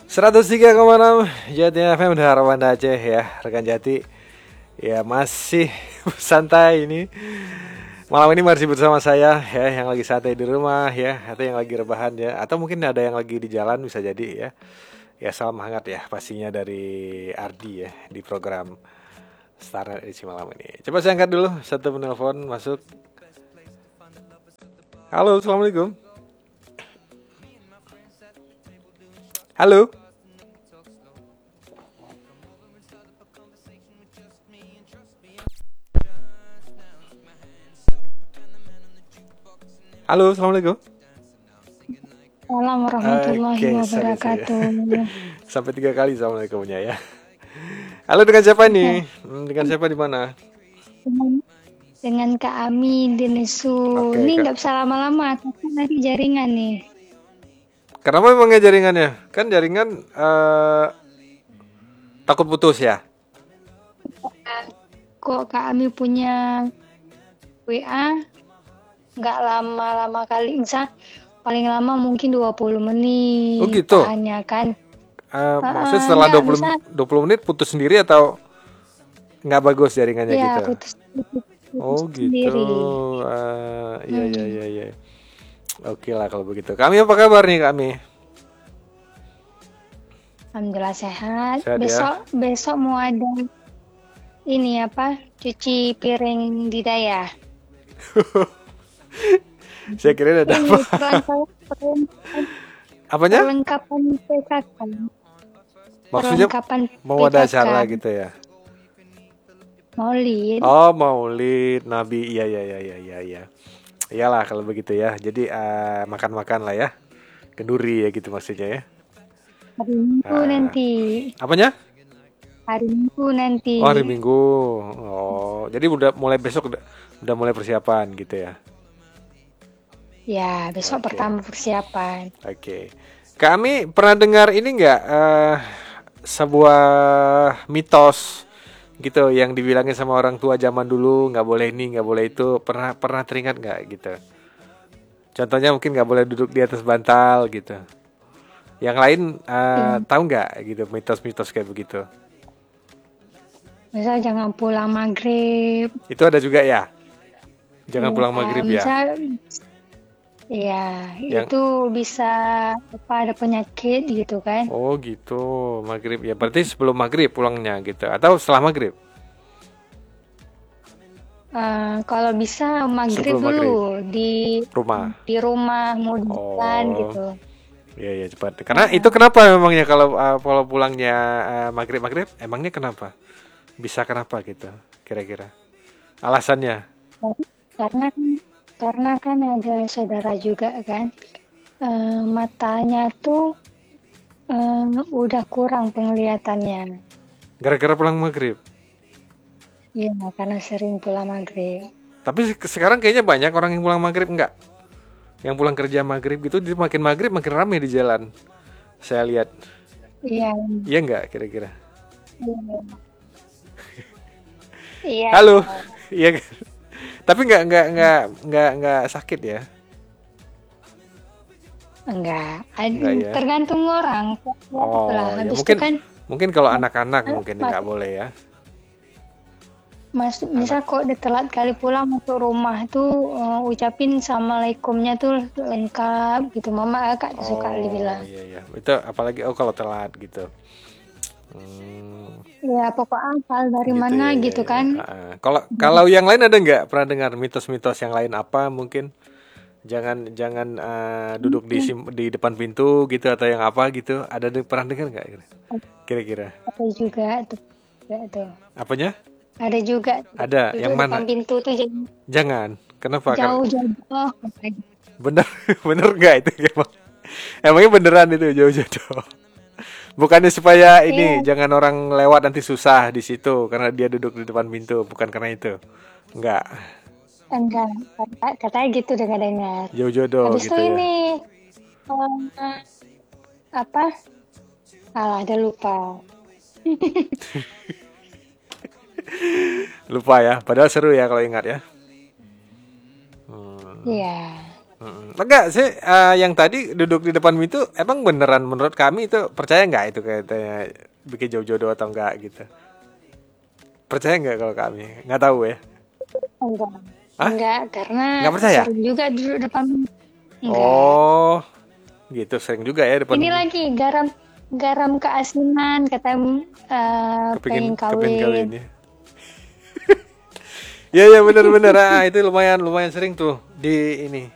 103,6 Jati FM Harapan Aceh ya, rekan Jati. Ya masih santai ini. Malam ini masih bersama saya ya, yang lagi santai di rumah ya, atau yang lagi rebahan ya, atau mungkin ada yang lagi di jalan bisa jadi ya. Ya salam hangat ya pastinya dari Ardi ya di program Star edisi malam ini. Coba saya angkat dulu satu penelpon masuk. Halo, assalamualaikum. Halo. Halo, assalamualaikum. Assalamualaikum warahmatullahi Oke, wabarakatuh. Sampai 3 kali assalamualaikumnya ya. Halo, dengan siapa nih? Dengan siapa di mana? Dengan Kak Ami di Nesu. Oke, Ini Kak. nggak bisa lama-lama, tapi nanti jaringan nih. Kenapa emangnya jaringannya? Kan jaringan takut putus ya? Kok Kak Ami punya WA nggak lama-lama kali, misal paling lama mungkin 20 menit Oh gitu. tahannya kan. Maksudnya setelah Nggak, 20 misal 20 menit putus sendiri atau nggak bagus jaringannya ya gitu? putus Oh gitu. sendiri. Iya iya iya iya. Oke lah kalau begitu. Kami apa kabar nih kami? Alhamdulillah sehat. Sehat ya? Besok mau ada ini apa? Cuci piring di daya. Saya kira ada Ini apa? Apanya? perlengkapan PKK. Maksudnya Perlengkapan mau ada PKK. acara gitu ya? Maulid. Oh, Maulid Nabi. Iya iya iya iya iya iya. Iyalah kalau begitu ya. Jadi makan-makan lah ya. Kenduri ya gitu maksudnya ya. Hari Minggu nanti. Apanya? Hari Minggu nanti. Oh, hari Minggu. Oh, jadi udah mulai besok udah mulai persiapan gitu ya. Ya, besok Oke. pertama persiapan. Oke. Kami pernah dengar ini nggak sebuah mitos gitu yang dibilangin sama orang tua zaman dulu, nggak boleh ini nggak boleh itu, pernah teringat nggak gitu? Contohnya mungkin nggak boleh duduk di atas bantal gitu. Yang lain tahu nggak gitu mitos-mitos kayak begitu? Misal jangan pulang maghrib. Itu ada juga ya. Jangan pulang maghrib ya. Misal, ya Yang itu bisa apa ada penyakit gitu kan? oh gitu maghrib ya. Berarti sebelum maghrib pulangnya gitu atau setelah maghrib? Kalau bisa maghrib Sebelum maghrib dulu rumah. di rumah mau di jalan Oh. gitu. Iya ya cepat. Karena itu kenapa memangnya kalau pulangnya maghrib emangnya kenapa? Bisa kenapa gitu? Kira-kira alasannya? Karena karena kan ada saudara juga kan, matanya tuh udah kurang penglihatannya. Gara-gara pulang maghrib. Iya, karena sering pulang maghrib. Tapi sekarang kayaknya banyak orang yang pulang maghrib enggak? Yang pulang kerja maghrib gitu, dia makin maghrib makin ramai di jalan. Saya lihat. Iya, Iya enggak kira-kira? iya. Halo. Iya. Tapi enggak sakit ya? Enggak, Enggak ya. tergantung orang. Oh, Lah, ya habis itu mungkin kan kalau anak-anak mungkin enggak boleh ya. misal kok dia telat kali pulang masuk rumah tuh ucapin assalamualaikumnya tuh lengkap gitu. Mama kakak suka dibilang. Iya iya. Itu apalagi kalau telat gitu. Ya pokoknya asal dari Gitu mana ya, gitu ya. kan. Kalau yang lain ada nggak pernah dengar mitos-mitos yang lain apa mungkin jangan duduk di depan pintu gitu atau yang apa gitu pernah dengar nggak kira-kira? Ada juga tuh. Apanya? Ada juga. Ada yang Duduk mana? depan pintu tuh Jangan. Kenapa? jauh-jauh. Bener bener nggak itu emangnya beneran itu jauh-jauh? Bukannya supaya ini Iya, jangan orang lewat nanti susah di situ karena dia duduk di depan pintu, bukan karena itu. Enggak. enggak. Katanya gitu dengar-dengar. Jauh jodoh Habis itu gitu ya. ini apa? Alah, ada lupa. Lupa ya, padahal seru ya kalau ingat ya. Iya. Enggak sih, yang tadi duduk di depan itu emang beneran menurut kami itu percaya nggak itu katanya bikin jodoh atau enggak gitu? Percaya nggak kalau kami? Nggak tahu ya. Enggak. Hah? Enggak, karena Nggak percaya? sering juga duduk depan. Enggak. Oh, gitu sering juga ya depan Ini lagi garam garam keasinan kata pengen kepingin kawin kawin. ya. Iya ya bener-bener itu lumayan sering tuh di ini